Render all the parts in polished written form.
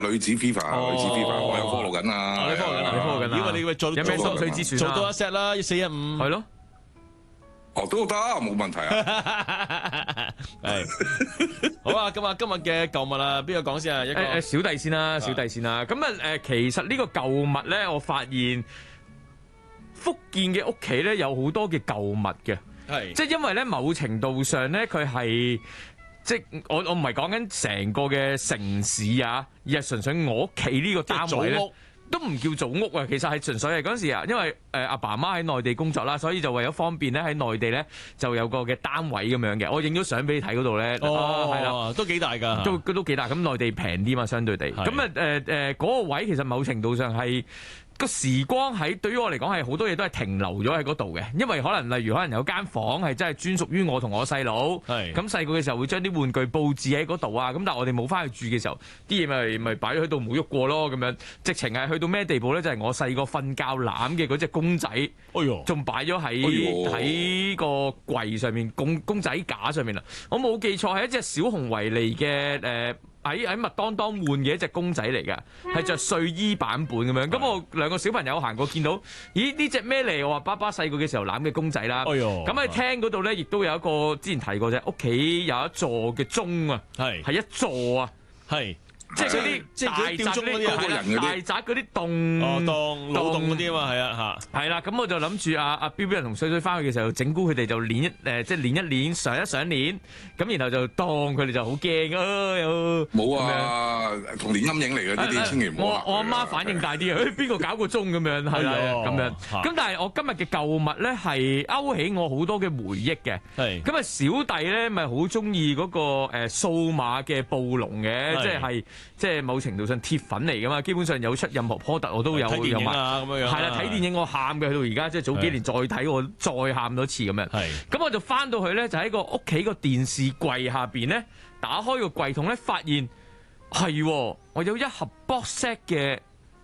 女子 FIFA，女子 FIFA，我有 follow 緊啊！ 你 follow 緊啊？你 follow 緊啊？如果你做有咩心水之選啊？ 做多一 set 啦，1415 係咯。 哦，都得，冇問題啊！ 係好啊！今日嘅舊物啊，邊個講先啊？一個小弟先啦，小弟先啦。咁啊其實呢個舊物咧，我發現福建嘅屋企咧有好多嘅舊物嘅， 係即係因為咧某程度上咧佢係即係我唔係講緊成個嘅城市啊，而係純粹我屋企呢個單位咧。都唔叫做屋啊，其實係純粹係嗰陣時啊，因為阿爸媽喺內地工作啦，所以就為咗方便咧喺內地咧就有個嘅單位咁樣嘅。我影咗相俾你睇嗰度咧，係啦， 都幾大㗎， 都幾大。咁內地平啲嘛，相對地。咁嗰個位其實某程度上係個時光喺對於我嚟講係好多嘢都係停留咗喺嗰度嘅，因為可能例如可能有間房係真係專屬於我同我細佬，咁細個嘅時候會將啲玩具佈置喺嗰度啊，咁但係我哋冇翻去住嘅時候，啲嘢咪擺咗喺度冇喐過咯，咁樣直情係去到咩地步咧？就係我細個瞓覺攬嘅嗰隻公仔，仲擺咗喺個櫃上面，公仔架上面啦。我冇記錯係一隻小熊維尼嘅喺麥當當換嘅一隻公仔嚟嘅，係着睡衣版本咁樣。咁我兩個小朋友行過見到，咦呢隻咩嚟？我話爸爸細個嘅時候攬嘅公仔啦。咁喺廳嗰度咧，亦都有一個之前提過啫，屋企有一座嘅鐘啊，係一座啊，係。即係嗰啲即係吊鐘嗰啲大宅嗰啲洞老洞嗰啲啊嘛，係啊嚇， 係啦。咁我就諗住阿彪彪同水水翻去嘅時候，整蠱佢哋就練即係練一練，上一上練，咁然後就當佢哋就好驚啊！ 冇啊，童年陰影嚟嘅呢啲，千祈唔好。 我阿媽反應大啲啊！邊個搞個鐘咁樣？係啦，咁樣。咁但係我今日嘅舊物咧係勾起我好多嘅回憶嘅。係咁啊，小弟咧咪好中意嗰個數碼嘅暴龍嘅，即係某程度上鐵粉嚟噶嘛，基本上有出任何 product 我都有睇電影啊咁樣。係啦，睇電影我喊嘅，去到而家即係早幾年再睇我再喊多次咁樣。係咁我就翻到去咧，就喺個屋企個電視櫃下邊咧，打開個櫃桶咧，發現係我有一盒 box set 嘅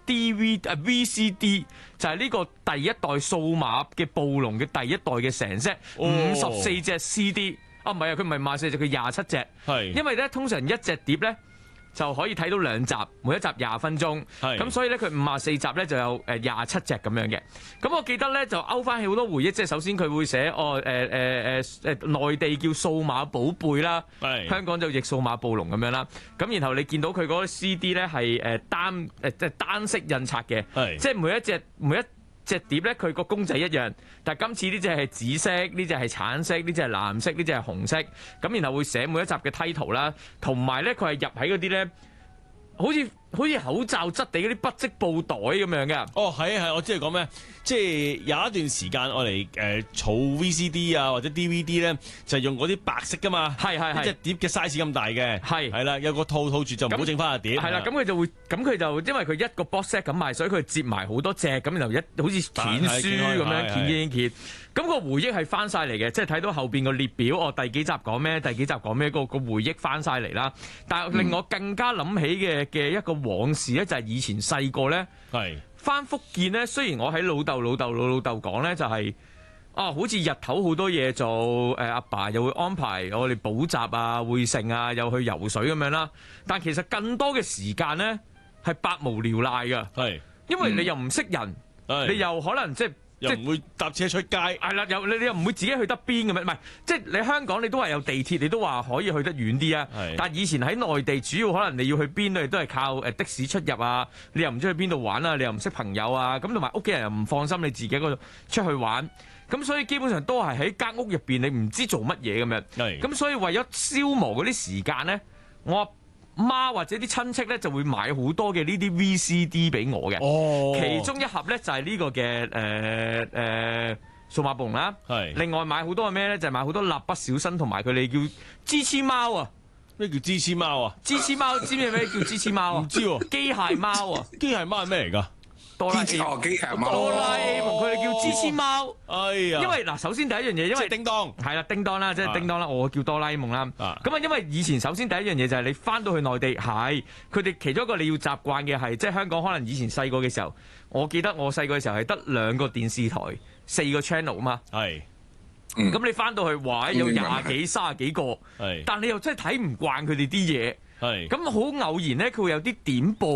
VCD， 就係呢個第一代數碼嘅暴龍嘅第一代嘅成 set 54隻 CD。唔係啊，佢唔係54隻，佢27隻。係因為咧，通常一隻碟咧就可以睇到2集，每一集20分鐘。咁所以咧佢54集咧就有27隻咁樣嘅。咁我記得咧就勾翻起好多回憶，即係首先佢會寫內地叫數碼寶貝啦，香港就譯數碼暴龍咁樣啦。咁然後你見到佢嗰個 CD 咧係單色印刷嘅，即係每一隻碟咧，佢個公仔一樣，但係今次呢隻係紫色，呢隻係橙色，呢隻係藍色，呢隻係紅色。咁然後會寫每一集嘅 title 啦，同埋咧佢係入喺嗰啲咧，好似口罩質地嗰啲不織布袋咁樣嘅。 哦，係啊係，我知你講咩，即係有一段時間我嚟儲 VCD 啊或者 DVD 咧，就係用嗰啲白色噶嘛，係隻碟嘅 size 咁大嘅，係啦，有個套住就唔好整翻個碟。係啦，咁佢就因為佢一個 box set 咁賣，所以佢接埋好多隻，咁然後好似掀書咁樣掀。咁個回憶係翻晒嚟嘅，即係睇到後邊個列表，第幾集講咩，第幾集講咩，個回憶翻晒嚟啦。但係令我更加諗起嘅一個往事咧，就係以前細個咧，翻福建咧。雖然我喺老豆講咧，就係好似日頭好多嘢做，阿爸又會安排我哋補習啊、會剩啊，又去游水咁樣啦。但其實更多嘅時間咧係百無聊賴噶，因為你又唔識人，你又可能即係。又唔會搭車出街，係啦，你又唔會自己去得邊咁樣，唔係，即係你香港你都話有地鐵，你都話可以去得遠啲啊。但係以前喺內地，主要可能你要去邊咧，都係靠的士出入啊。你又唔知去邊度玩啊，你又唔識朋友啊，咁同埋屋企人又唔放心你自己嗰度出去玩，咁所以基本上都係喺間屋入邊，你唔知做乜嘢咁樣。咁所以為咗消磨嗰啲時間咧，我媽或者啲親戚咧就會買好多嘅呢啲 VCD 俾我嘅，其中一盒咧就係呢個嘅數碼暴龍啦，另外買好多係咩咧？就係買好多蠟筆小新同埋佢哋叫支黐貓啊！咩叫支黐貓啊？支黐貓知唔知咩叫支黐貓啊？唔知喎，機械貓啊！機械貓係咩嚟㗎？哆啦 A 夢，佢哋叫支黐貓。哎呀，因為嗱，首先第一樣嘢，因為叮當係啦，叮當啦，即係叮當啦，我叫哆啦 A 夢啦。咁啊，因為以前首先第一樣嘢就係你翻到去內地，係佢哋其中一個你要習慣嘅係，即係香港可能以前細個嘅時候，我記得我細個嘅時候係得2個電視台，4個 channel 啊嘛。係。咁你翻到去，哇！有20幾、30幾個，但你又真係睇唔慣佢哋啲嘢。 咁好偶然咧，佢會有啲點播